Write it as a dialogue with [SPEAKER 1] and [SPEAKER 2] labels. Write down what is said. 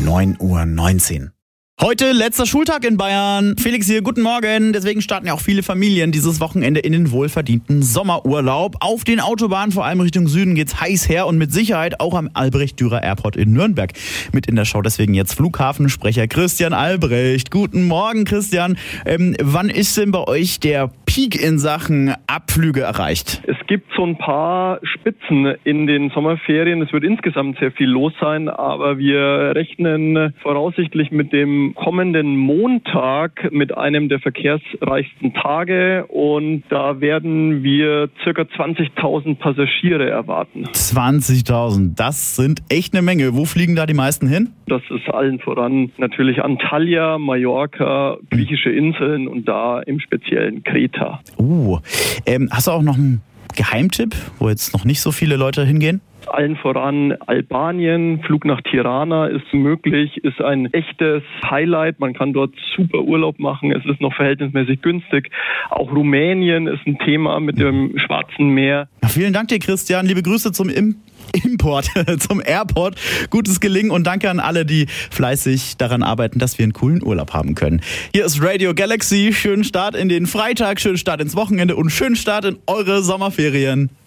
[SPEAKER 1] 9:19 Uhr. Heute letzter Schultag in Bayern. Felix hier, guten Morgen. Deswegen starten ja auch viele Familien dieses Wochenende in den wohlverdienten Sommerurlaub. Auf den Autobahnen, vor allem Richtung Süden, geht's heiß her und mit Sicherheit auch am Albrecht-Dürer Airport in Nürnberg mit in der Show. Deswegen jetzt Flughafensprecher Christian Albrecht. Guten Morgen, Christian. Wann ist denn bei euch der Peak in Sachen Abflüge erreicht?
[SPEAKER 2] Es gibt so ein paar Spitzen in den Sommerferien. Es wird insgesamt sehr viel los sein, aber wir rechnen voraussichtlich mit dem kommenden Montag mit einem der verkehrsreichsten Tage und da werden wir ca. 20.000 Passagiere erwarten.
[SPEAKER 1] 20.000, das sind echt eine Menge. Wo fliegen da die meisten hin?
[SPEAKER 2] Das ist allen voran natürlich Antalya, Mallorca, griechische Inseln und da im speziellen Kreta.
[SPEAKER 1] Hast du auch noch einen Geheimtipp, wo jetzt noch nicht so viele Leute hingehen?
[SPEAKER 2] Allen voran Albanien, Flug nach Tirana ist möglich, ist ein echtes Highlight. Man kann dort super Urlaub machen, es ist noch verhältnismäßig günstig. Auch Rumänien ist ein Thema mit dem Schwarzen Meer.
[SPEAKER 1] Ja, vielen Dank dir, Christian. Liebe Grüße zum zum Airport. Gutes Gelingen und danke an alle, die fleißig daran arbeiten, dass wir einen coolen Urlaub haben können. Hier ist Radio Galaxy. Schönen Start in den Freitag, schönen Start ins Wochenende und schönen Start in eure Sommerferien.